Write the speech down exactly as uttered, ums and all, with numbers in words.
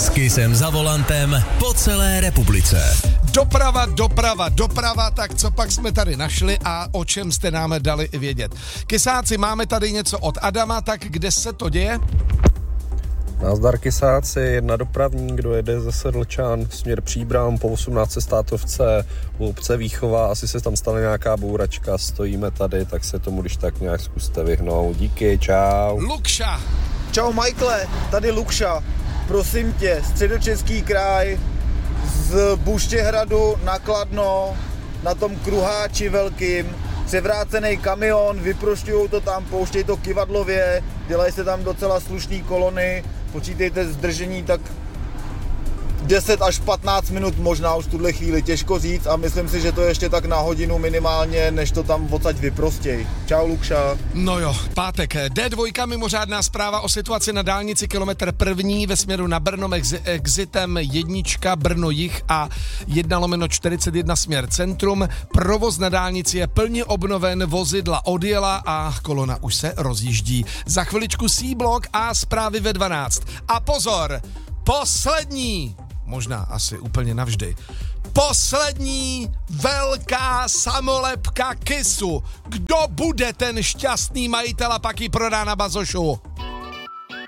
S Kissem za volantem po celé republice. Doprava, doprava, doprava, tak co pak jsme tady našli a o čem jste nám dali vědět. Kysáci, máme tady něco od Adama, tak kde se to děje? Nazdar Kysáci, jedna dopravní, kdo jede ze Sedlčan, směr Příbram po osmnácté státovce u obce Výchova, asi se tam stane nějaká bouračka, stojíme tady, tak se tomu když tak nějak zkuste vyhnout. Díky, čau. Lukša. Čau Michaele, tady Lukša. Prosím tě, Středočeský kraj z Buštěhradu na Kladno, na tom kruháči velkým, převrácený kamion, vyprošťujou to tam, pouštěj to kyvadlově, dělají se tam docela slušný kolony, počítejte zdržení tak deset až patnáct minut možná už v tuhle chvíli, těžko říct a myslím si, že to je ještě tak na hodinu minimálně, než to tam odsaď vyprostěj. Čau Lukša. No jo, pátek. dé dva, mimořádná zpráva o situaci na dálnici kilometr první ve směru na Brno ex- exitem jednička Brno jih a jedna lomeno čtyřicet jedna směr centrum. Provoz na dálnici je plně obnoven, vozidla odjela a kolona už se rozjíždí. Za chviličku C-blok a zprávy ve dvanáct. A pozor, poslední, možná asi úplně navždy, poslední velká samolepka Kissu. Kdo bude ten šťastný majitel a pak ji prodá na bazošu?